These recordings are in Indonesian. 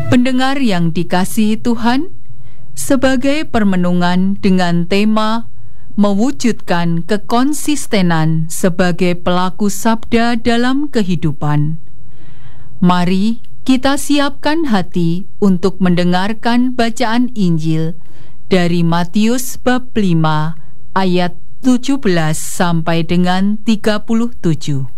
Pendengar yang dikasihi Tuhan, sebagai permenungan dengan tema mewujudkan kekonsistenan sebagai pelaku sabda dalam kehidupan, mari kita siapkan hati untuk mendengarkan bacaan Injil dari Matius bab 5 ayat 17 sampai dengan 37.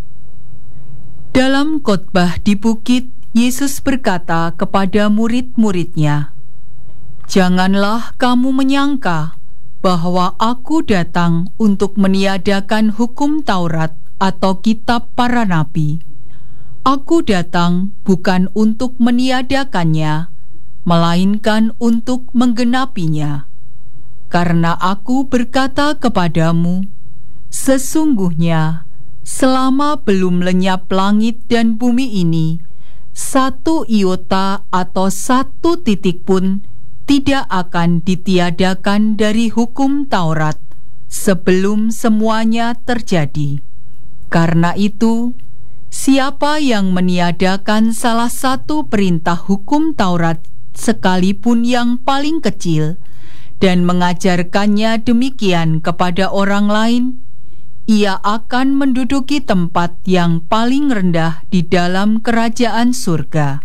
Dalam khotbah di bukit, Yesus berkata kepada murid-muridnya, "Janganlah kamu menyangka bahwa aku datang untuk meniadakan hukum Taurat atau kitab para nabi. Aku datang bukan untuk meniadakannya, melainkan untuk menggenapinya. Karena aku berkata kepadamu, sesungguhnya selama belum lenyap langit dan bumi ini, satu iota atau satu titik pun tidak akan ditiadakan dari hukum Taurat sebelum semuanya terjadi. Karena itu, siapa yang meniadakan salah satu perintah hukum Taurat sekalipun yang paling kecil dan mengajarkannya demikian kepada orang lain, ia akan menduduki tempat yang paling rendah di dalam kerajaan surga.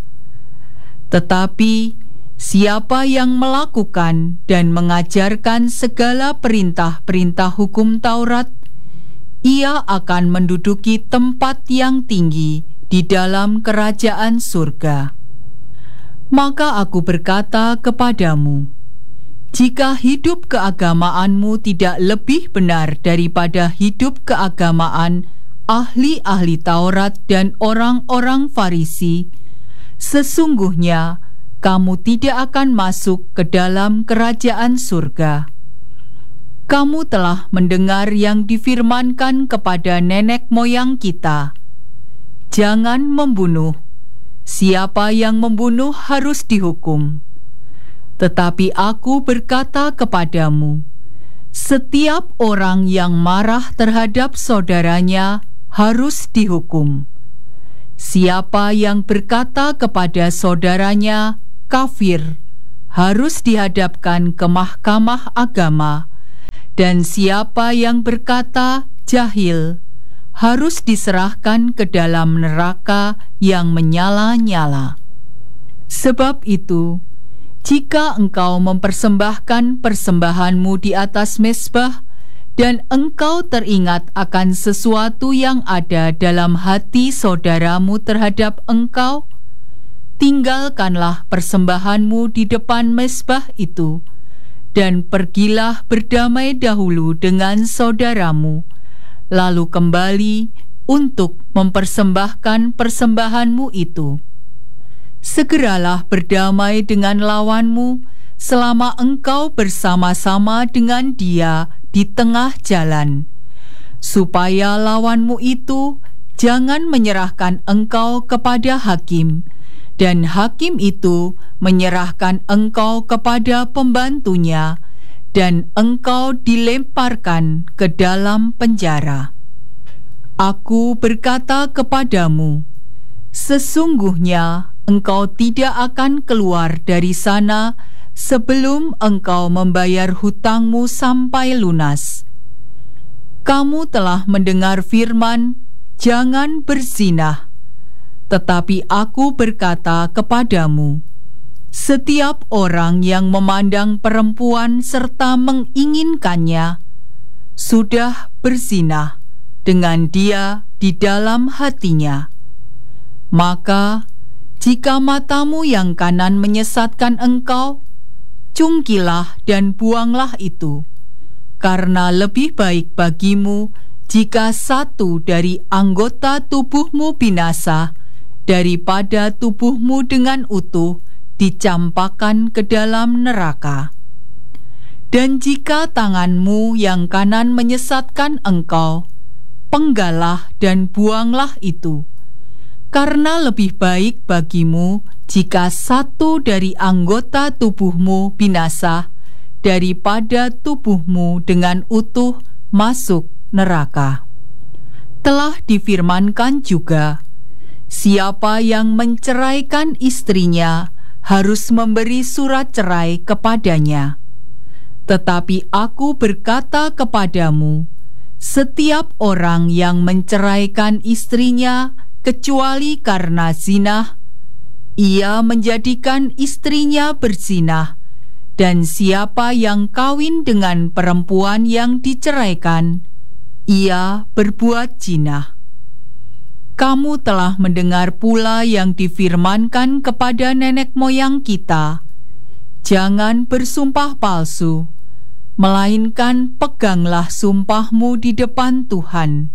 Tetapi siapa yang melakukan dan mengajarkan segala perintah-perintah hukum Taurat, ia akan menduduki tempat yang tinggi di dalam kerajaan surga. Maka aku berkata kepadamu, jika hidup keagamaanmu tidak lebih benar daripada hidup keagamaan ahli-ahli Taurat dan orang-orang Farisi, sesungguhnya kamu tidak akan masuk ke dalam kerajaan surga. Kamu telah mendengar yang difirmankan kepada nenek moyang kita, jangan membunuh. Siapa yang membunuh harus dihukum. Tetapi aku berkata kepadamu, setiap orang yang marah terhadap saudaranya harus dihukum. Siapa yang berkata kepada saudaranya kafir harus dihadapkan ke mahkamah agama, dan siapa yang berkata jahil harus diserahkan ke dalam neraka yang menyala-nyala. Sebab itu, jika engkau mempersembahkan persembahanmu di atas mezbah, dan engkau teringat akan sesuatu yang ada dalam hati saudaramu terhadap engkau, tinggalkanlah persembahanmu di depan mezbah itu, dan pergilah berdamai dahulu dengan saudaramu, lalu kembali untuk mempersembahkan persembahanmu itu. Segeralah berdamai dengan lawanmu selama engkau bersama-sama dengan dia di tengah jalan, supaya lawanmu itu jangan menyerahkan engkau kepada hakim, dan hakim itu menyerahkan engkau kepada pembantunya, dan engkau dilemparkan ke dalam penjara. Aku berkata kepadamu, sesungguhnya engkau tidak akan keluar dari sana sebelum engkau membayar hutangmu sampai lunas. Kamu telah mendengar firman, jangan berzinah. Tetapi aku berkata kepadamu, setiap orang yang memandang perempuan serta menginginkannya, sudah berzinah dengan dia di dalam hatinya. Maka, jika matamu yang kanan menyesatkan engkau, cungkilah dan buanglah itu, karena lebih baik bagimu jika satu dari anggota tubuhmu binasa daripada tubuhmu dengan utuh dicampakkan ke dalam neraka. Dan jika tanganmu yang kanan menyesatkan engkau, penggalah dan buanglah itu, karena lebih baik bagimu jika satu dari anggota tubuhmu binasa daripada tubuhmu dengan utuh masuk neraka. Telah difirmankan juga, siapa yang menceraikan istrinya harus memberi surat cerai kepadanya. Tetapi aku berkata kepadamu, setiap orang yang menceraikan istrinya kecuali karena zina, ia menjadikan istrinya berzinah, dan siapa yang kawin dengan perempuan yang diceraikan, ia berbuat zina. Kamu telah mendengar pula yang difirmankan kepada nenek moyang kita, jangan bersumpah palsu, melainkan peganglah sumpahmu di depan Tuhan.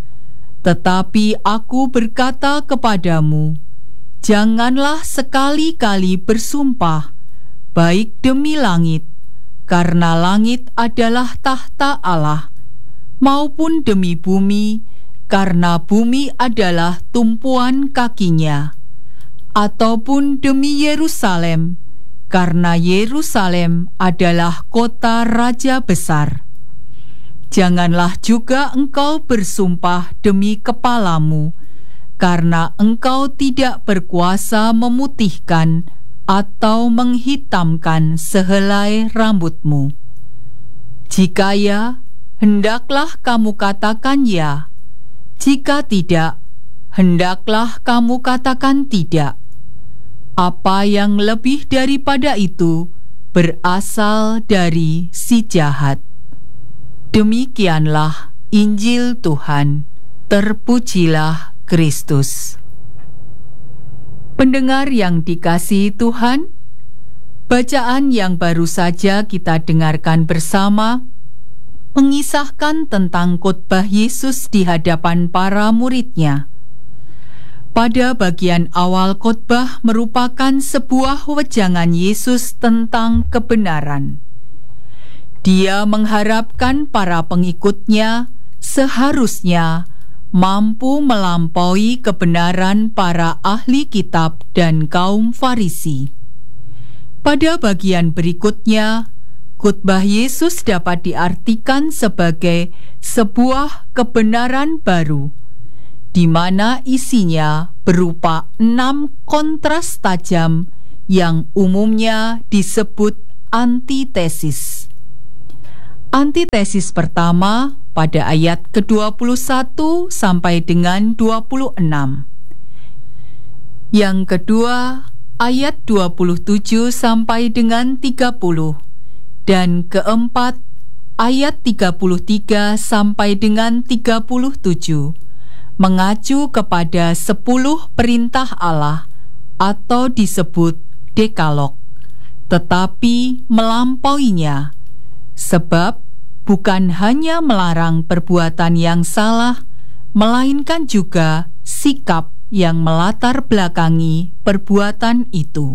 Tetapi aku berkata kepadamu, janganlah sekali-kali bersumpah, baik demi langit, karena langit adalah tahta Allah, maupun demi bumi, karena bumi adalah tumpuan kakinya, ataupun demi Yerusalem, karena Yerusalem adalah kota raja besar. Janganlah juga engkau bersumpah demi kepalamu, karena engkau tidak berkuasa memutihkan atau menghitamkan sehelai rambutmu. Jika ya, hendaklah kamu katakan ya. Jika tidak, hendaklah kamu katakan tidak. Apa yang lebih daripada itu berasal dari si jahat. Demikianlah Injil Tuhan. Terpujilah Kristus. Pendengar yang dikasihi Tuhan, bacaan yang baru saja kita dengarkan bersama mengisahkan tentang khotbah Yesus di hadapan para murid-Nya. Pada bagian awal khotbah merupakan sebuah wejangan Yesus tentang kebenaran. Dia mengharapkan para pengikut-Nya seharusnya mampu melampaui kebenaran para ahli kitab dan kaum Farisi. Pada bagian berikutnya, khotbah Yesus dapat diartikan sebagai sebuah kebenaran baru, di mana isinya berupa 6 kontras tajam yang umumnya disebut antitesis. Antitesis pertama pada ayat ke-21 sampai dengan 26. Yang kedua, ayat 27 sampai dengan 30. Dan keempat, ayat 33 sampai dengan 37, mengacu kepada 10 perintah Allah atau disebut Dekalog, tetapi melampauinya, sebab bukan hanya melarang perbuatan yang salah, melainkan juga sikap yang melatar belakangi perbuatan itu.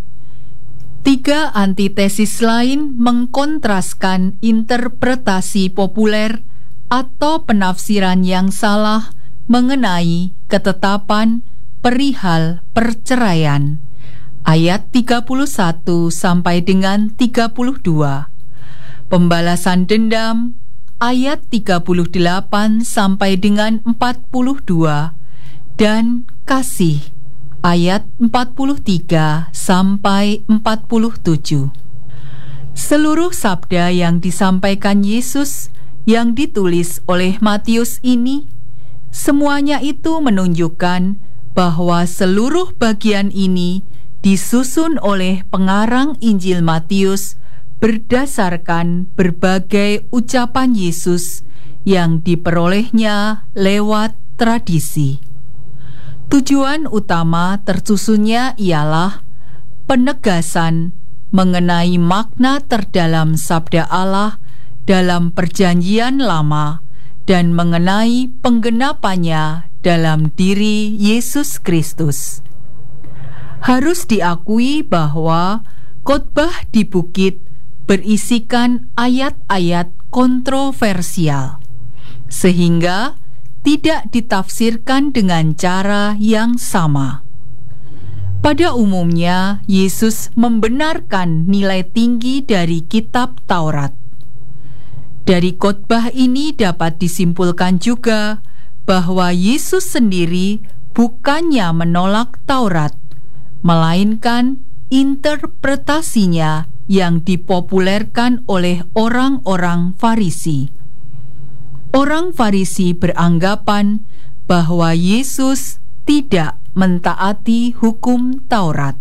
3 antitesis lain mengkontraskan interpretasi populer atau penafsiran yang salah mengenai ketetapan perihal perceraian. Ayat 31 sampai dengan 32. Pembalasan dendam ayat 38 sampai dengan 42 dan kasih ayat 43 sampai 47. Seluruh sabda yang disampaikan Yesus yang ditulis oleh Matius ini, semuanya itu menunjukkan bahwa seluruh bagian ini disusun oleh pengarang Injil Matius berdasarkan berbagai ucapan Yesus yang diperolehnya lewat tradisi. Tujuan utama tersusunnya ialah penegasan mengenai makna terdalam sabda Allah dalam Perjanjian Lama dan mengenai penggenapannya dalam diri Yesus Kristus. Harus diakui bahwa khotbah di bukit berisikan ayat-ayat kontroversial, sehingga tidak ditafsirkan dengan cara yang sama. Pada umumnya, Yesus membenarkan nilai tinggi dari kitab Taurat. Dari khotbah ini dapat disimpulkan juga bahwa Yesus sendiri bukannya menolak Taurat, melainkan interpretasinya yang dipopulerkan oleh orang-orang Farisi. Orang Farisi beranggapan bahwa Yesus tidak mentaati hukum Taurat.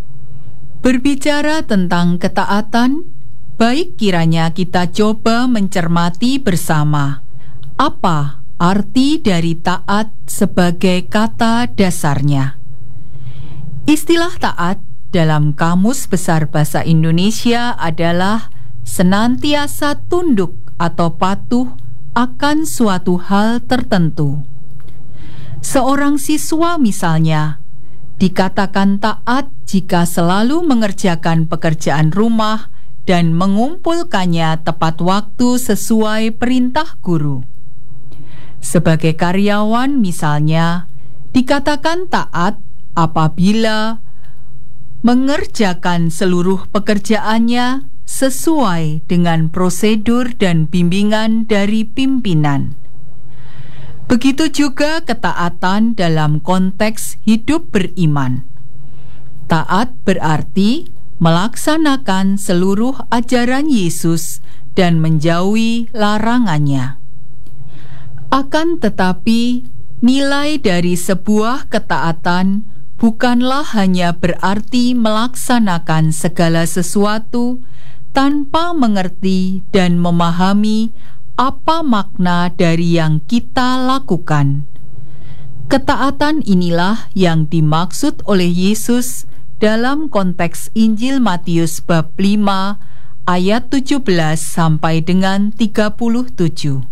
Berbicara tentang ketaatan, baik kiranya kita coba mencermati bersama apa arti dari taat sebagai kata dasarnya. Istilah taat dalam Kamus Besar Bahasa Indonesia adalah senantiasa tunduk atau patuh akan suatu hal tertentu. Seorang siswa misalnya dikatakan taat jika selalu mengerjakan pekerjaan rumah dan mengumpulkannya tepat waktu sesuai perintah guru. Sebagai karyawan misalnya, dikatakan taat apabila mengerjakan seluruh pekerjaannya sesuai dengan prosedur dan bimbingan dari pimpinan. Begitu juga ketaatan dalam konteks hidup beriman. Taat berarti melaksanakan seluruh ajaran Yesus dan menjauhi larangannya. Akan tetapi, nilai dari sebuah ketaatan bukanlah hanya berarti melaksanakan segala sesuatu tanpa mengerti dan memahami apa makna dari yang kita lakukan. Ketaatan inilah yang dimaksud oleh Yesus dalam konteks Injil Matius bab 5 ayat 17 sampai dengan 37.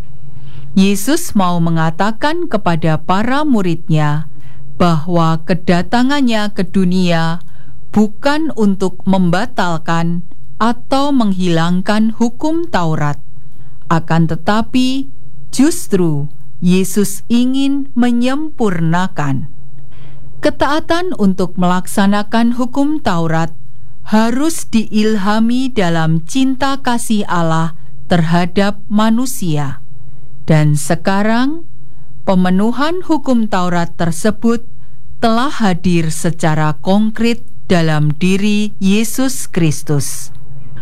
Yesus mau mengatakan kepada para muridnya bahwa kedatangannya ke dunia bukan untuk membatalkan atau menghilangkan hukum Taurat. Akan tetapi, justru Yesus ingin menyempurnakan. Ketaatan untuk melaksanakan hukum Taurat harus diilhami dalam cinta kasih Allah terhadap manusia. Dan sekarang, pemenuhan hukum Taurat tersebut telah hadir secara konkret dalam diri Yesus Kristus.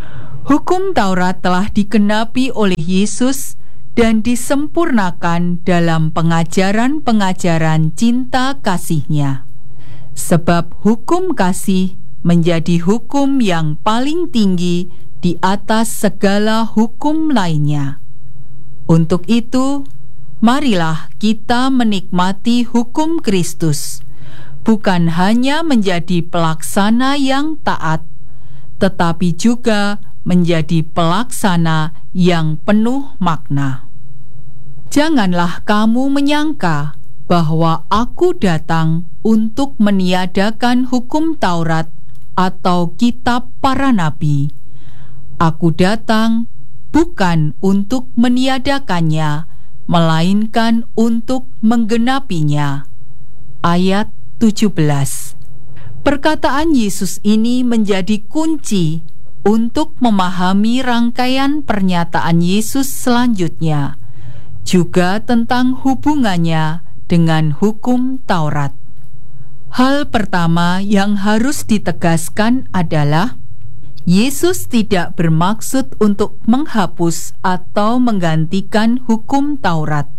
Hukum Taurat telah digenapi oleh Yesus dan disempurnakan dalam pengajaran-pengajaran cinta kasih-Nya. Sebab hukum kasih menjadi hukum yang paling tinggi di atas segala hukum lainnya. Untuk itu, marilah kita menikmati hukum Kristus, bukan hanya menjadi pelaksana yang taat, tetapi juga menjadi pelaksana yang penuh makna. Janganlah kamu menyangka bahwa aku datang untuk meniadakan hukum Taurat atau kitab para nabi. Aku datang bukan untuk meniadakannya, melainkan untuk menggenapinya. Ayat 17. Perkataan Yesus ini menjadi kunci untuk memahami rangkaian pernyataan Yesus selanjutnya, juga tentang hubungannya dengan hukum Taurat. Hal pertama yang harus ditegaskan adalah Yesus tidak bermaksud untuk menghapus atau menggantikan hukum Taurat.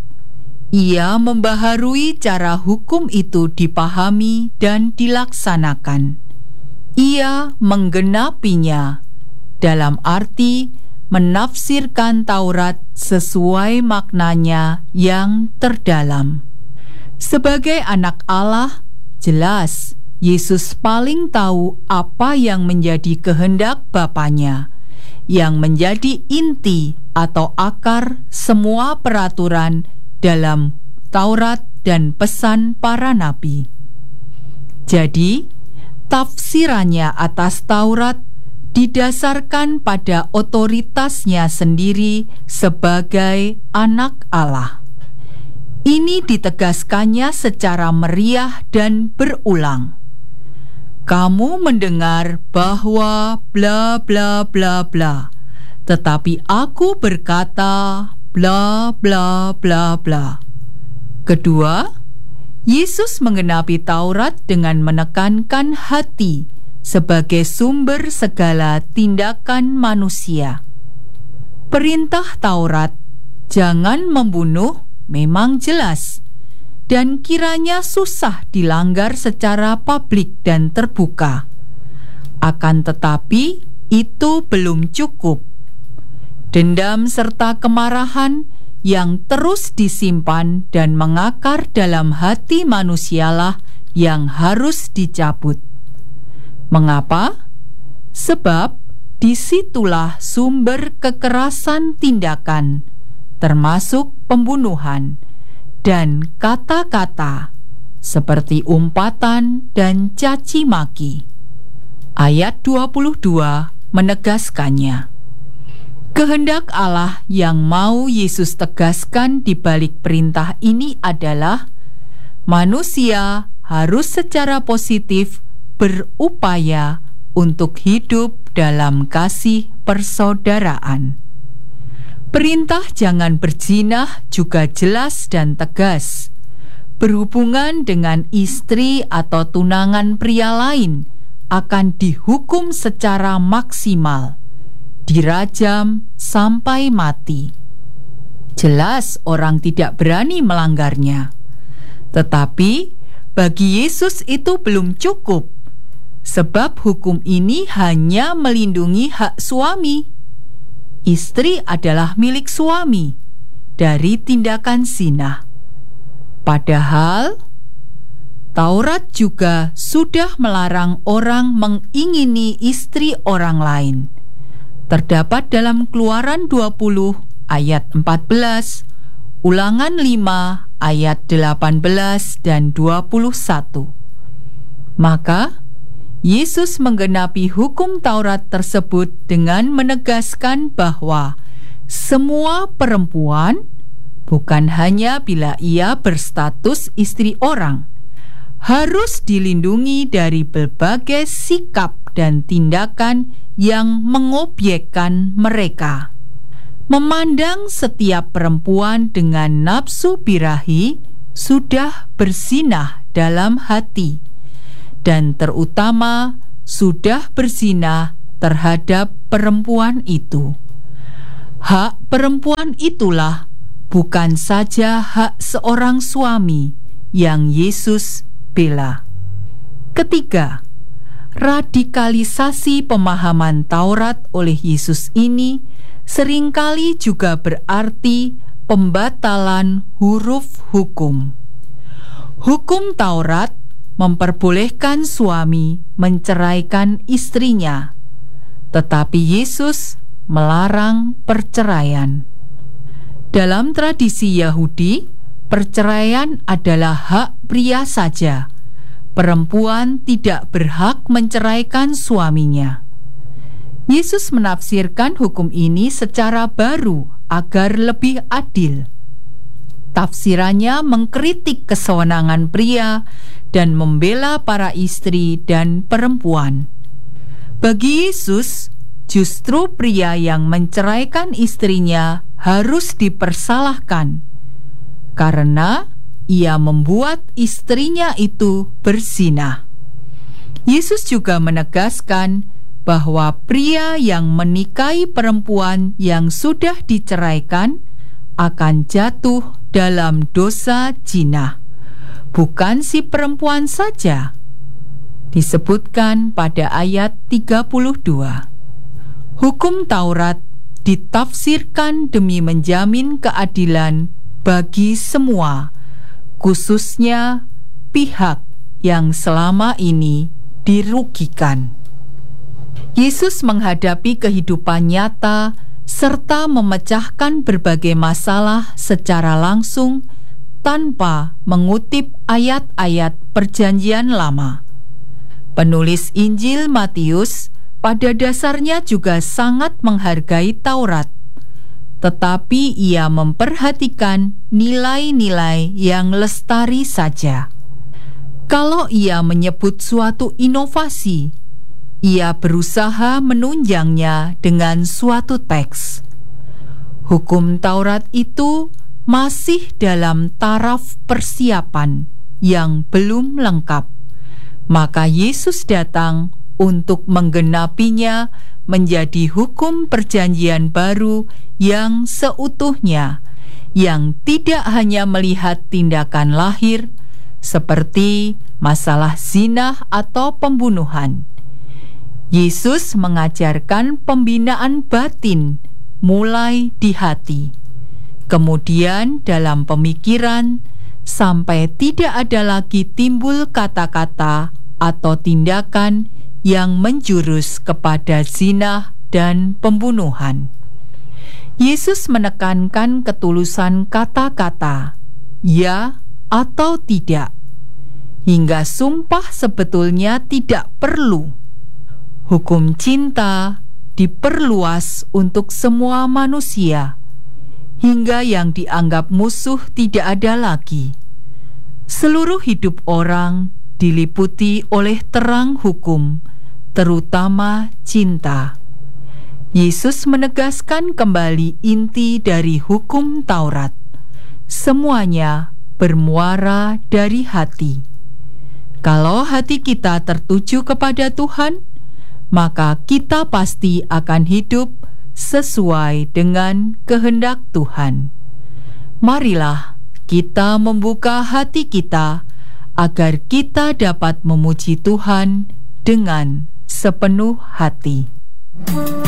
Ia membaharui cara hukum itu dipahami dan dilaksanakan. Ia menggenapinya, dalam arti menafsirkan Taurat sesuai maknanya yang terdalam. Sebagai anak Allah, jelas Yesus paling tahu apa yang menjadi kehendak Bapanya, yang menjadi inti atau akar semua peraturan dalam Taurat dan pesan para nabi. Jadi, tafsirannya atas Taurat didasarkan pada otoritasnya sendiri sebagai anak Allah. Ini ditegaskannya secara meriah dan berulang. Kamu mendengar bahwa bla bla bla bla, tetapi aku berkata bla bla bla bla. Kedua, Yesus menggenapi Taurat dengan menekankan hati sebagai sumber segala tindakan manusia. Perintah Taurat, "Jangan membunuh," memang jelas, dan kiranya susah dilanggar secara publik dan terbuka. Akan tetapi, itu belum cukup. Dendam serta kemarahan yang terus disimpan dan mengakar dalam hati manusialah yang harus dicabut. Mengapa? Sebab disitulah sumber kekerasan tindakan, termasuk pembunuhan, dan kata-kata seperti umpatan dan caci maki. Ayat 22 menegaskannya. Kehendak Allah yang mau Yesus tegaskan di balik perintah ini adalah manusia harus secara positif berupaya untuk hidup dalam kasih persaudaraan. Perintah jangan berzina juga jelas dan tegas. Berhubungan dengan istri atau tunangan pria lain akan dihukum secara maksimal, dirajam sampai mati. Jelas orang tidak berani melanggarnya. Tetapi bagi Yesus itu belum cukup, sebab hukum ini hanya melindungi hak suami. Istri adalah milik suami dari tindakan zina. Padahal Taurat juga sudah melarang orang mengingini istri orang lain. Terdapat dalam Keluaran 20 ayat 14, Ulangan 5 ayat 18 dan 21. Maka Yesus menggenapi hukum Taurat tersebut dengan menegaskan bahwa semua perempuan, bukan hanya bila ia berstatus istri orang, harus dilindungi dari berbagai sikap dan tindakan yang mengobjekkan mereka. Memandang setiap perempuan dengan nafsu birahi sudah berzinah dalam hati, dan terutama sudah berzinah terhadap perempuan itu. Hak perempuan itulah bukan saja hak seorang suami yang Yesus bela. Ketiga, radikalisasi pemahaman Taurat oleh Yesus ini seringkali juga berarti pembatalan huruf hukum. Hukum Taurat memperbolehkan suami menceraikan istrinya, tetapi Yesus melarang perceraian. Dalam tradisi Yahudi, perceraian adalah hak pria saja. Perempuan tidak berhak menceraikan suaminya. Yesus menafsirkan hukum ini secara baru agar lebih adil. Tafsirannya mengkritik kesewenangan pria dan membela para istri dan perempuan. Bagi Yesus, justru pria yang menceraikan istrinya harus dipersalahkan karena ia membuat istrinya itu berzina. Yesus juga menegaskan bahwa pria yang menikahi perempuan yang sudah diceraikan akan jatuh dalam dosa zina. Bukan si perempuan saja. Disebutkan pada ayat 32. Hukum Taurat ditafsirkan demi menjamin keadilan bagi semua, khususnya pihak yang selama ini dirugikan. Yesus menghadapi kehidupan nyata serta memecahkan berbagai masalah secara langsung tanpa mengutip ayat-ayat Perjanjian Lama. Penulis Injil Matius pada dasarnya juga sangat menghargai Taurat, tetapi ia memperhatikan nilai-nilai yang lestari saja. Kalau ia menyebut suatu inovasi, ia berusaha menunjangnya dengan suatu teks. Hukum Taurat itu masih dalam taraf persiapan yang belum lengkap. Maka Yesus datang untuk menggenapinya menjadi hukum perjanjian baru yang seutuhnya, yang tidak hanya melihat tindakan lahir seperti masalah zina atau pembunuhan. Yesus mengajarkan pembinaan batin mulai di hati, kemudian dalam pemikiran, sampai tidak ada lagi timbul kata-kata atau tindakan yang menjurus kepada zina dan pembunuhan. Yesus menekankan ketulusan kata-kata, ya atau tidak, hingga sumpah sebetulnya tidak perlu. Hukum cinta diperluas untuk semua manusia, hingga yang dianggap musuh tidak ada lagi. Seluruh hidup orang diliputi oleh terang hukum, terutama cinta. Yesus menegaskan kembali inti dari hukum Taurat. Semuanya bermuara dari hati. Kalau hati kita tertuju kepada Tuhan, maka kita pasti akan hidup sesuai dengan kehendak Tuhan. Marilah kita membuka hati kita agar kita dapat memuji Tuhan dengan sepenuh hati.